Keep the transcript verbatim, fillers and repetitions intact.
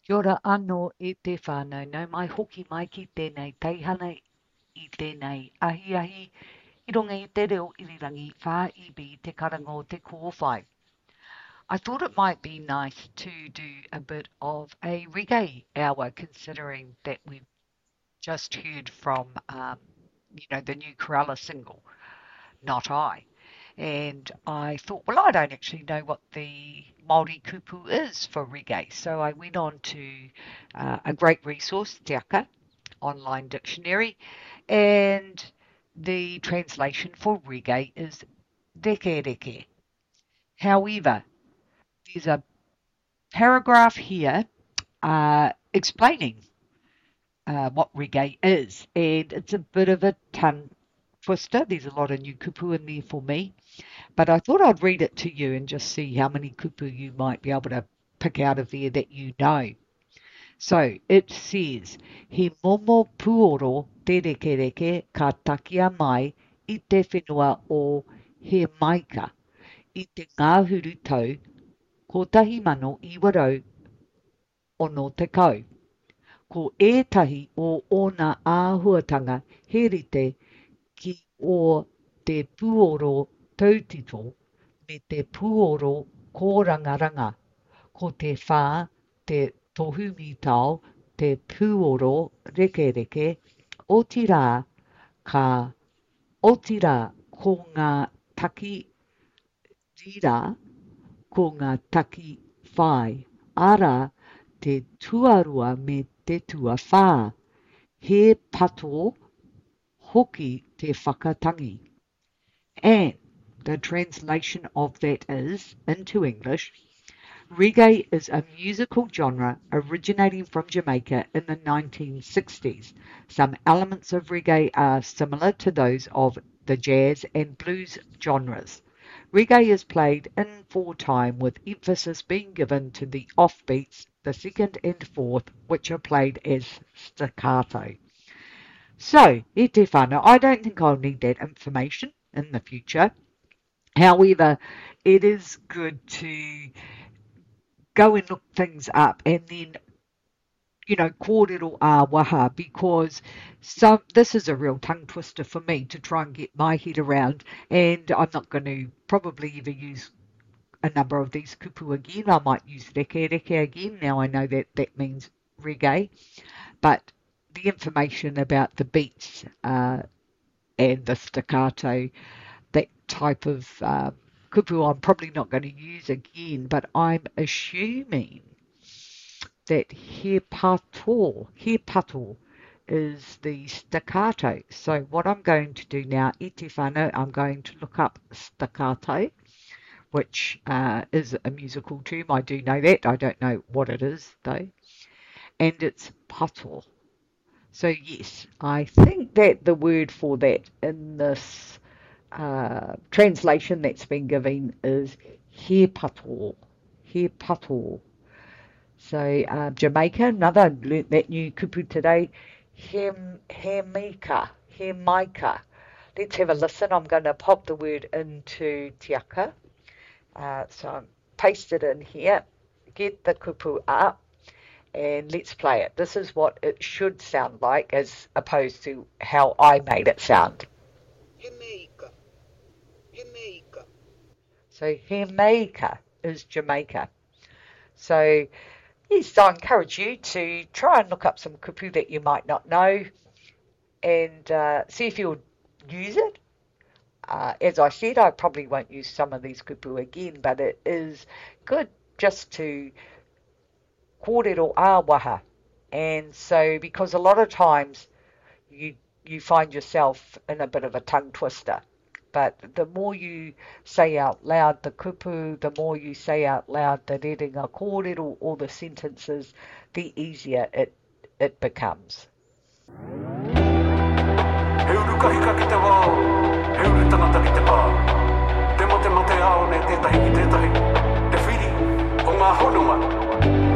Kia ora anō e te whānau, nau mai hoki mai ki tēnei teihana i tēnei ahi ahi, i runga i te reo irirangi whā iwi i te karanga o te kōwhai. I thought it might be nice to do a bit of a reggae hour, considering that we've just heard from, um, you know, the new Corella single, Not I. And I thought, well, I don't actually know what the Māori kupu is for reggae. So I went on to uh, a great resource, Te Aka, online dictionary, and the translation for reggae is reke reke. However, there's a paragraph here uh, explaining uh, what reggae is, and it's a bit of a tongue twister. There's a lot of new kupu in there for me, but I thought I'd read it to you and just see how many kupu you might be able to pick out of there that you know. So it says, he momo puoro te reke reke ka takia mai i te whenua o he maika i te ngāhuru tau ko tahi mano iwarau ono te kau. Ko ētahi o ōna āhuatanga he rite ki o te puoro tautito me te puoro kōrangaranga. Ko te whā, te tohumi tau, te puoro reke reke, o tira ka o tira ko ngā taki rira, ko ngā taki whai. Ara te tuarua me te tua whā. He pato hoki te whakatangi. And the translation of that is, into English, reggae is a musical genre originating from Jamaica in the nineteen sixties. Some elements of reggae are similar to those of the jazz and blues genres. Reggae is played in four time, with emphasis being given to the offbeats, the second and fourth, which are played as staccato. So, e te whānau, I don't think I'll need that information in the future. However, it is good to go and look things up and then, you know, kōrero ā waha, because some, this is a real tongue twister for me to try and get my head around, and I'm not going to probably ever use a number of these kupu again. I might use reke reke again. Now I know that that means reggae, but the information about the beats uh, and the staccato, that type of um, kupu I'm probably not going to use again, but I'm assuming that he pato, he pato is the staccato. So what I'm going to do now, i te whānau, I'm going to look up staccato, which uh, is a musical term. I do know that. I don't know what it is, though. And it's pato. So yes, I think that the word for that in this uh, translation that's been given is he pato, he pato. So uh, Jamaica, another learnt that new kupu today, hem, hemika, hemaika. Let's have a listen. I'm going to pop the word into Te Aka. Uh, so I paste it in here, get the kupu up, and let's play it. This is what it should sound like as opposed to how I made it sound. Jamaica, Jamaica. So Jamaica is Jamaica. So yes, I encourage you to try and look up some kupu that you might not know and uh, see if you'll use it. Uh, as I said, I probably won't use some of these kupu again, but it is good just to kōrero ā waha. And so, because a lot of times you you find yourself in a bit of a tongue twister. But the more you say out loud the kupu, the more you say out loud the rerenga kōrero or the sentences, the easier it, it becomes. He uru kahika ki te wao, he uru tangata ki te pā. Te mo te mo te ao ne tētahi ki tētahi. Te whiri o ngā hononga,